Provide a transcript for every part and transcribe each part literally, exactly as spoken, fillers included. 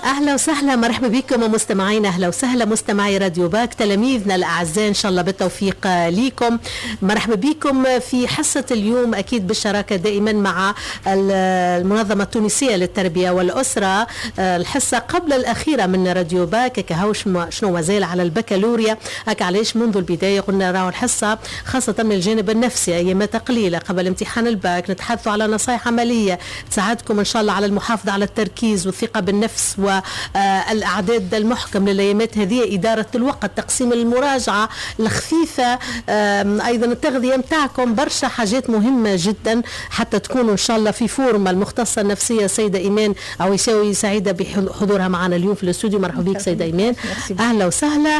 أهلا وسهلا، مرحبا بكم مستمعينا، أهلا وسهلا مستمعي راديو باك، تلاميذنا الأعزاء إن شاء الله بالتوفيق ليكم. مرحبا بكم في حصة اليوم، أكيد بالشراكة دائما مع المنظمة التونسية للتربية والأسرة. الحصة قبل الأخيرة من راديو باك كهوش شنو ما زال على البكالوريا، هكا علاش منذ البداية قلنا راهو الحصة خاصة من الجانب النفسي، أيامات قليلة قبل امتحان الباك نتحدثوا على نصائح عملية تساعدكم إن شاء الله على المحافظة على التركيز والثقة بالنفس والأعداد المحكم للأيامات هذه، إدارة الوقت، تقسيم المراجعة الخفيفة، أيضا التغذية متاعكم، برشا حاجات مهمة جدا حتى تكونوا إن شاء الله في فورمة. المختصة النفسية سيدة إيمان عويساوي سعيدة بحضورها معنا اليوم في الاستوديو. مرحبا بك سيدة إيمان، أهلا وسهلا.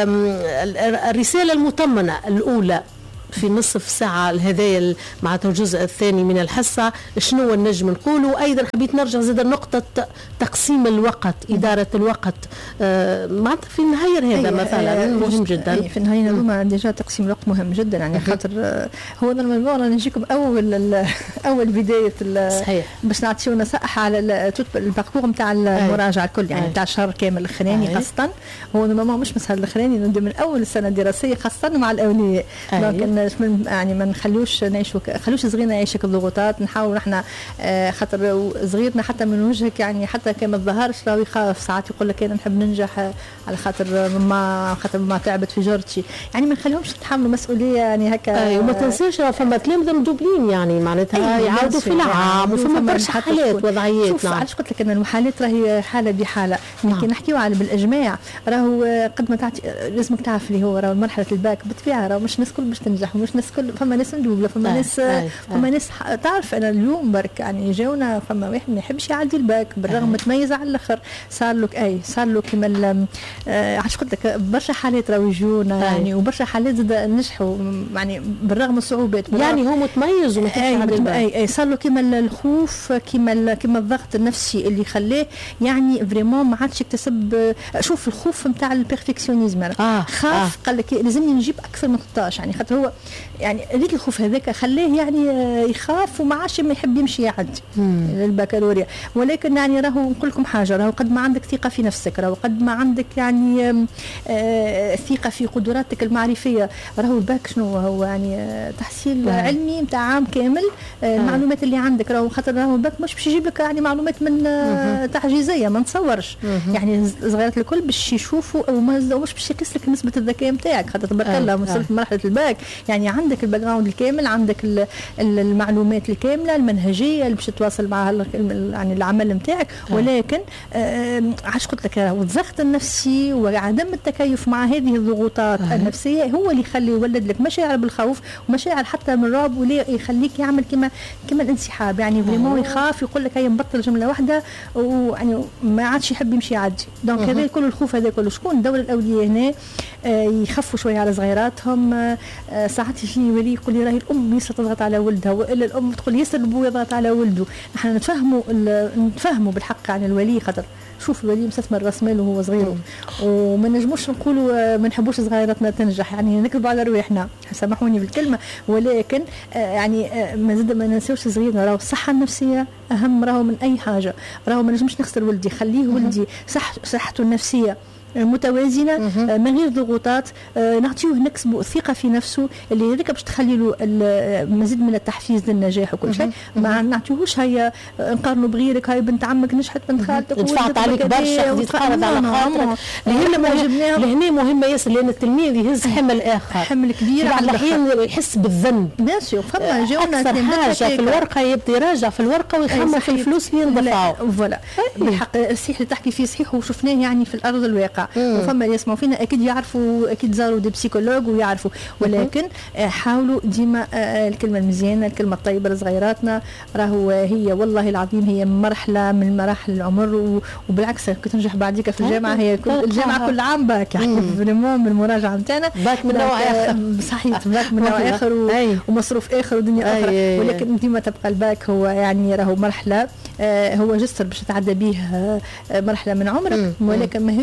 الرسالة المطمنة الأولى في نصف ساعة هذايا مع الجزء الثاني من الحصة، شنو النجم نقولوا؟ أيضا حبيت نرجع زاد نقطة تقسيم الوقت، إدارة الوقت، آه معناتها في النهاية هذا أيه مثلا أيه مهم جدا. أيه في النهاية هذوما ديجا تقسيم الوقت مهم جدا، يعني خاطر هو نورمالمون نجيكم أول أول بداية صحيح باش نعطيو نصائح على الباركور نتاع المراجعة الكل، يعني نتاع الشهر كامل الأخراني خاصة. هو نورمالمون مش مسألة الأخراني، نبدأ من أول السنة الدراسية خاصة مع الأولياء، من يعني ما نخلوش نعيشوا خلوش صغيرنا يعيشوا الضغوطات، نحاول احنا آه خاطر صغيرنا حتى من وجهك يعني حتى كان ما تظهرش راهو يخاف ساعات، يقول لك انا نحب ننجح آه على خاطر ما خاطر ما تعبت في جرتي، يعني ما نخليهمش يتحملوا مسؤوليه يعني هكا. اي وما تنساش فما تلامذه مدوبلين يعني معناتها يعاودوا في العام وفما برشا حالات وضعيات. شوف علاش قلت لك ان الحالات راهي حاله بحاله، لكن نحكيو على بالاجماع راهو قد ما تعطي لازمك تعرف اللي هو راهو مرحله الباك بالطبيعه راهو مش الناس الكل باش تنجح، ومش الناس كل فما ناس ندوبله، فما ناس فما ناس تعرف انا اليوم برك يعني جاونا فما واحد ما يحبش يعدي الباك بالرغم متميز على الاخر، صار له اي صار له كيما علاش قلت لك برشا حالات راهو يجونا يعني، وبرشا حالات زاد نجحوا يعني بالرغم من الصعوبات، يعني هو متميز وما يحبش الباك. اي اي صار له كيما الخوف، كيما كيما الضغط النفسي اللي خلاه يعني فريمون ما عادش يكتسب. شوف الخوف نتاع البيرفكسيونيزم آه. خاف آه. قال لك لازمني نجيب اكثر من ثلاثة عشر، يعني خاطر هو يعني هذيك الخوف هذاك خلاه يعني يخاف وما عادش ما يحب يمشي يعدي للبكالوريا. ولكن يعني راهو نقول لكم حاجه، راهو قد ما عندك ثقه في نفسك، راهو قد ما عندك يعني آه ثقه في قدراتك المعرفيه، راهو الباك شنو هو يعني تحصيل آه. علمي نتاع عام كامل، آه المعلومات اللي عندك راهو خاطر راهو الباك مش باش يجيب لك يعني معلومات من آه تعجيزيه ما نتصورش، يعني صغيرات الكل باش يشوفوا او مش باش يقيس لك نسبه الذكاء نتاعك، خاطر تبارك الله وصلت مرحله الباك يعني عندك الباك جراوند الكامل، عندك المعلومات الكامله المنهجيه اللي باش تتواصل مع يعني العمل نتاعك. ولكن عاش قلت لك الضغط النفسي وعدم التكيف مع هذه الضغوطات أه. النفسيه هو اللي يخلي يولد لك مشاعر بالخوف ومشاعر حتى من الرعب، واللي يخليك يعمل كما كما الانسحاب، يعني فريمون يخاف يقول لك هي مبطل جمله واحده ويعني ما عادش يحب يمشي يعدي. دونك هذا كل الخوف هذا كله شكون دور الاولياء هنا آه يخفوا شويه على صغيراتهم. آه ساعات يجيني ولي يقول لي راهي الام ياسر تضغط على ولدها، والا الام تقول ياسر البو يضغط على ولده. نحن نتفهموا نتفهموا بالحق عن الولي، خاطر شوف الولي مستثمر راس ماله وهو صغير، وما نجموش نقولوا ما نحبوش صغيراتنا تنجح، يعني نكذبوا على رواحنا سامحوني بالكلمه. ولكن آه يعني آه ما زاد ما ننساوش صغيرنا راهو الصحه النفسيه اهم راهو من اي حاجه، راهو ما نجمش نخسر ولدي، خليه ولدي صح صحته النفسيه متوازنه من غير ضغوطات، نعطيوه نكسبوا الثقه في نفسه اللي هذيك باش تخلي له مزيد من التحفيز للنجاح وكل شيء. ما نعطيوهوش هيا نقارنوا بغيرك، هاي بنت عمك نجحت، بنت خالتك دفعت عليك برشا وتقارب على خاطرك. لهنا مهمه ياسر لان التلميذ يهز حمل اخر، حمل كبير على الاحيان يحس بالذنب. بيان سور فما جاونا اكثر حاجه في الورقه يبدا يراجع في الورقه ويخمم في الفلوس اللي يندفعوا. فوالا بالحق الصحيح اللي تحكي فيه صحيح وشفناه يعني في الارض الواقع. وفما اللي يسمعوا فينا اكيد يعرفوا، اكيد زاروا دي بسيكولوج ويعرفوا، ولكن حاولوا ديما الكلمه المزيانه الكلمه الطيبه لصغيراتنا. راهو هي والله العظيم هي مرحله من مراحل العمر، وبالعكس كنت تنجح بعديك في الجامعه، هي كل الجامعه كل عام باك يعني فريمون من المراجعه نتاعنا باك من نوع اخر. صحيح باك من نوع اخر ومصروف اخر ودنيا اخرى، ولكن ديما تبقى الباك هو يعني راهو مرحله هو جسر باش تتعدى به مرحله من عمرك، ولكن ماهيش هو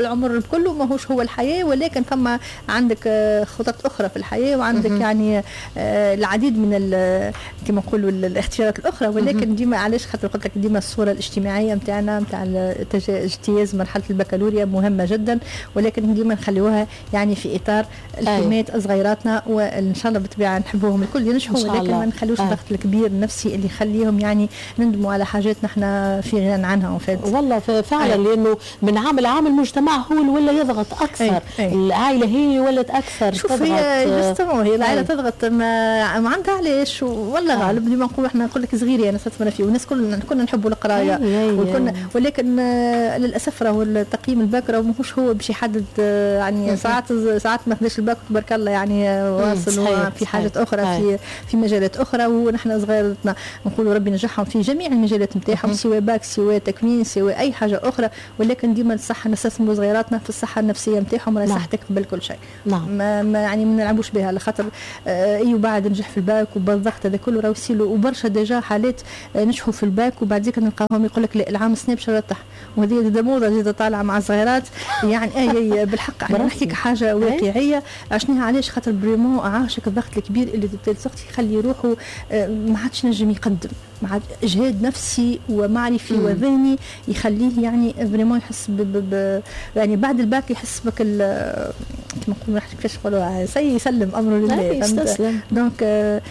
العمر كله ماهوش هو الحياه، ولكن فما عندك خطط اخرى في الحياه، وعندك م- يعني العديد من كما نقولوا الاختيارات الاخرى، ولكن ديما علاش خاطر قلت لك ديما الصوره الاجتماعيه نتاعنا نتاع اجتياز مرحله البكالوريا مهمه جدا، ولكن ديما نخليوها يعني في اطار الحمايات صغيراتنا، وان شاء الله بالطبيعه نحبوهم الكل ينجحوا، ولكن ما نخلوش الضغط آه. الكبير النفسي اللي يخليهم يعني نندموا على حاجات نحن في غنى عنها وفات. والله فعلا أي. لانه من عام لعام المجتمع هو اللي ولا يضغط اكثر، أي. أي. العائله هي ولت اكثر شوف تضغط. هي جستمو هي العائله تضغط ما, ما عندها علاش، والله غالب ديما نقول احنا نقول لك صغيري انا ستمر فيه، والناس كلنا كنا نحبوا القرايه وكنا، ولكن للاسف راهو التقييم الباك ماهوش هو باش يحدد يعني ساعات ساعات ما خداش الباك تبارك الله يعني واصل في حاجات اخرى في في مجالات اخرى، ونحن صغيرتنا نقولوا ربي نجحهم في جميع المجالات نتاعهم، سواء باك سواء تكوين سواء اي حاجه اخرى، ولكن ديما الصحه نستثمروا صغيراتنا في الصحه النفسيه نتاعهم، راهي صحتك قبل كل شيء. نعم. ما, ما يعني ما نلعبوش بها على خاطر آه اي وبعد نجح في الباك وبالضغط هذا كله راهو يصيروا، وبرشا ديجا حالات آه نجحوا في الباك وبعد ذيك نلقاهم يقول لك لا العام السنه باش نرتاح، وهذه موضه جديده طالعه مع الصغيرات يعني اي بالحق احنا نحكيك حاجه واقعيه عشناها علاش خاطر بريمون عاشك الضغط الكبير اللي تلصقتي يخلي روحه ما عادش نجم يقدم، مع اجهاد نفسي ومعرفي مم. وذهني يخليه يعني فريمون يحس ب ب يعني بعد الباك يحس بك كما نقولوا كيفاش نقولوا يسلم امره لله يستسلم. دونك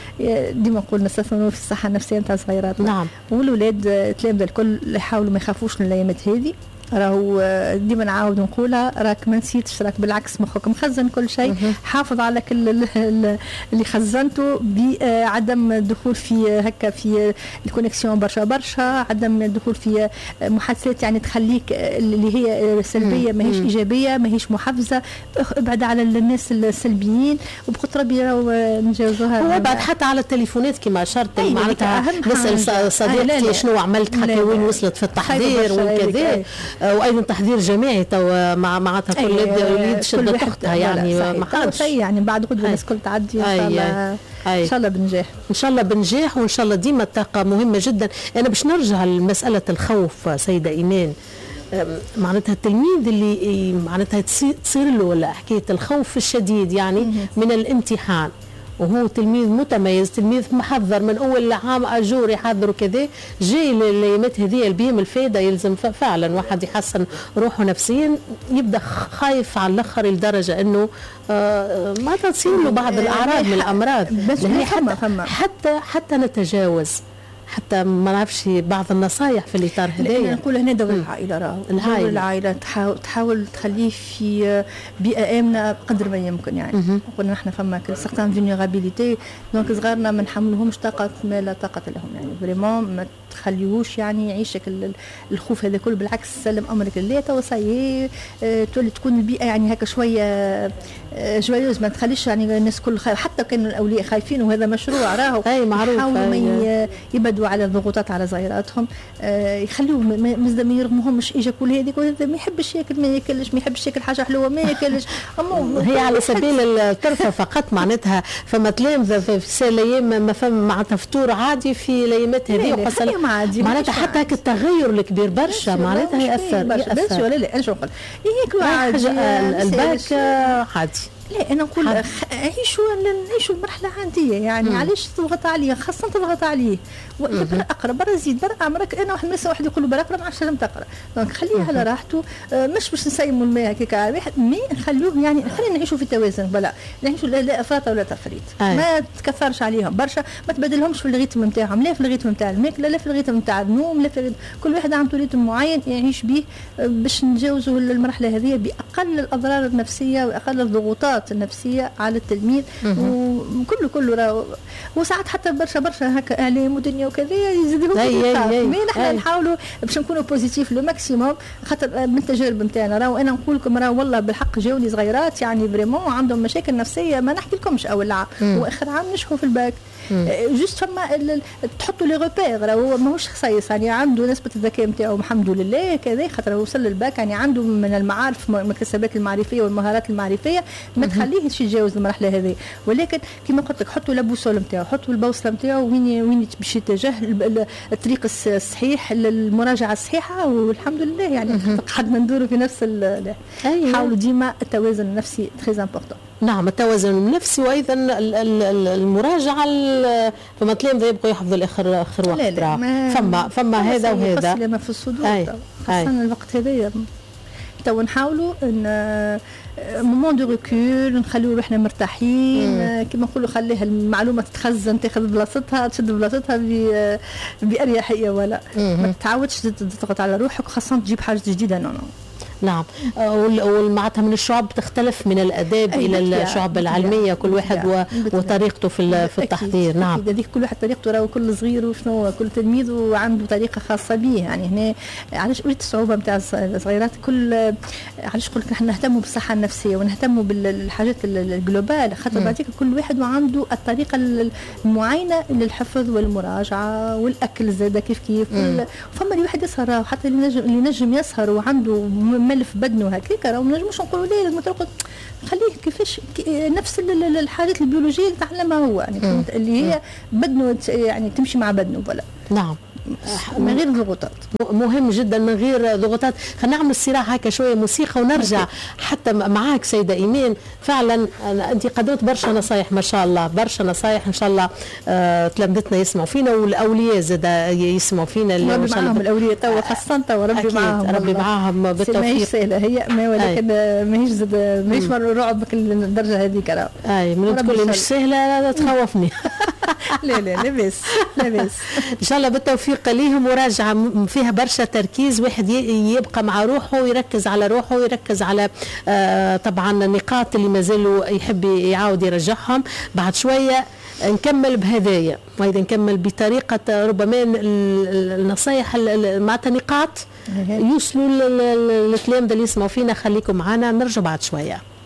ديما نقول نستثمروا في الصحه النفسيه نتاع صغيراتنا. نعم. والولاد التلامذه الكل يحاولوا ما يخافوش من الايامات هذه، راهو ديما نعاود نقولها راك ما نسيتش، راك بالعكس مخك مخزن كل شيء، حافظ على كل اللي خزنته بعدم الدخول في هكا في الكونيكسيون برشا برشا، عدم الدخول في محادثات يعني تخليك اللي هي سلبيه ماهيش ايجابيه ماهيش محفزه، ابعد على الناس السلبيين وبقدر ربي راهو نجاوزوها. وابعد حتى على التليفونات كما اشرت، معناتها نسال صديقتي شنو عملت حتى وين وصلت في التحضير وكذا، وايضا تحضير جماعي تو مع معناتها كل وليد شد اختها يعني ما حدش يعني بعد غدوه الناس كل تعدي ان شاء الله ان شاء الله بنجاح ان شاء الله بنجاح، وان شاء الله ديما الطاقه مهمه جدا. انا باش نرجع لمساله الخوف سيده ايمان، معناتها التلميذ اللي معناتها تصير له حكايه الخوف الشديد يعني من الامتحان، وهو تلميذ متميز تلميذ محضر من اول عام اجور يحضر وكذا، جاي الايامات هذه البيم الفايده يلزم فعلا واحد يحسن روحه نفسيا، يبدا خايف على الاخر لدرجه انه آه ما تصير له بعض الاعراض من الامراض. بس حتى, حتى حتى نتجاوز حتى ما نعرفش بعض النصائح في الاطار هذايا. نقول هنا دور العائله، راهو دور العائله تحاول تحاول تخليه في بيئه امنه بقدر ما يمكن يعني. قلنا احنا فما سيغتان فينيرابيليتي، دونك صغارنا ما نحملهمش طاقه ما لا طاقه لهم يعني، فريمون ما تخليوش يعني يعيشك الخوف هذا كله، بالعكس سلم امرك لله تو سايي تولي تكون البيئه يعني هكا شويه جويوز، ما تخليش يعني الناس كل خايف، حتى كانوا الاولياء خايفين وهذا مشروع راهو اي معروف، يحاولوا ما يبدوا على الضغوطات على صغيراتهم، آه يخلوهم ما ما يرغموهمش اجا كل هذيك وهذا ما يحبش ياكل ما ياكلش، ما يحبش ياكل حاجه حلوه ما ياكلش. هي على سبيل الترفه فقط، معناتها فما تلامذه في سال الايام ما فما معناتها فطور عادي في الايامات هذه وحصل معناتها حتى هيك التغير الكبير برشا معناتها ياثر ياثر ولا لا انا نقول هيك عادي الباك عادي. لا انا نقول عيشوا نعيشوا المرحله عاديه يعني. مم. علاش تضغط عليه، خاصه تضغط عليه برا اقرا برا زيد برا عمرك. انا واحد الناس واحد يقول له برا اقرا ما عادش لازم تقرا، دونك خليه على راحته، مش باش نسيموا الماء هكاك على واحد، مي نخلوه يعني خلينا نعيشوا في توازن، ولا نعيشوا لا افراط ولا تفريط. ما تكثرش عليهم برشا، ما تبدلهمش في الريتم نتاعهم، لا في الريتم نتاع الماكله لا في الريتم نتاع النوم، لا في كل واحد عنده ريتم معين يعيش به باش نتجاوزوا المرحله هذه باقل الاضرار النفسيه واقل الضغوطات النفسيه على التلميذ. وكله كله راه وساعات حتى برشا برشا هكا اعلام ودنيا وكذا يزيدوهم مي نحن نحاولوا باش نكونوا بوزيتيف لو ماكسيموم، خاطر من التجارب نتاعنا راهو انا نقول لكم راهو والله بالحق جاوني صغيرات يعني فريمون عندهم مشاكل نفسيه ما نحكي لكمش اول عام واخر عام نجحوا في الباك، جوست فما تحطوا لي روبير، هو ماهوش خصيص يعني عنده نسبه الذكاء نتاعو الحمد لله كذا، خاطر وصل للباك يعني عنده من المعارف المكتسبات المعرفيه والمهارات المعرفيه ما تخليهش يتجاوز المرحله هذه. ولكن كما قلت لك حطوا البوصله نتاعو، حطوا البوصله نتاعو وين وين باش يتجه، الطريق الصحيح، المراجعه الصحيحه، والحمد لله يعني قعدنا ندوروا في نفس. حاولوا ديما التوازن النفسي تري امبورطون. نعم التوازن النفسي، وايضا المراجعه، فما تلاقيهم يبقوا يحفظوا الاخر اخر وقت. لا لا فما فما هذا وهذا لما في الصدور خاصه الوقت هذايا. تو نحاولوا ان مومون دو ريكول نخليو روحنا مرتاحين، كما نقولوا خليها المعلومه تتخزن تاخذ بلاصتها تشد بلاصتها باريحيه، ولا ما تعاودش تضغط على روحك خاصه تجيب حاجه جديده. نو نو نعم. ومعناتها من الشعب تختلف من الاداب الى الشعب العلميه، كل واحد وطريقته في في التحضير. نعم هذيك كل واحد طريقته، راهو كل صغير وشنو كل تلميذ وعنده طريقه خاصه به. يعني هنا علاش قلت الصعوبه نتاع الصغيرات، كل علاش قلت نحن نهتموا بالصحه النفسيه ونهتموا بالحاجات الجلوبال، خاطر بعديك كل واحد وعنده الطريقه المعينه للحفظ والمراجعه والاكل زاد كيف كيف. فما اللي واحد يسهر، حتى اللي نجم اللي نجم يسهر وعنده ملف بدنه هكاك، راهو ما نجموش نقولوا ليه لازم ترقد، خليه كيفاش نفس الحاجات البيولوجيه اللي تعلمها هو، يعني اللي هي بدنه يعني تمشي مع بدنه. ولا نعم من غير ضغوطات، مهم جدا من غير ضغوطات. خلينا نعمل استراحه هكا شويه موسيقى ونرجع أوكي. حتى معاك سيده ايمان، فعلا انت قدمت برشا نصايح ما شاء الله، برشا نصايح ان شاء الله آه تلامذتنا يسمعوا فينا والاولياء زاد يسمعوا فينا. ربي معاهم الاولياء توا خاصه توا، ربي معاهم ربي معاهم بالتوفيق. ماهيش سهله هي ما، ولكن ماهيش زاد ماهيش رعب الدرجه هذيك. راه اي من تقول مش سهله تخوفني. لا لا لاباس لاباس ان شاء الله بالتوفيق ليهم، مراجعه فيها برشا تركيز، واحد يبقى مع روحه ويركز على روحه ويركز على آه طبعا النقاط اللي مازالوا يحب يعاود يرجعهم. بعد شويه نكمل بهدايا، وايضا نكمل بطريقه ربما النصائح معناتها نقاط يوصلوا للتلامذه اللي يسمعوا فينا. خليكم معنا، نرجع بعد شويه.